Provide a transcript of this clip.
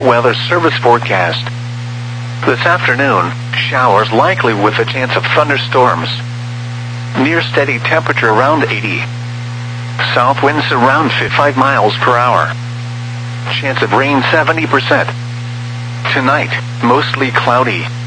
Weather Service forecast. This afternoon, showers likely with a chance of thunderstorms. Near steady temperature around 80. South winds around 5 miles per hour. Chance of rain 70%. Tonight, mostly cloudy.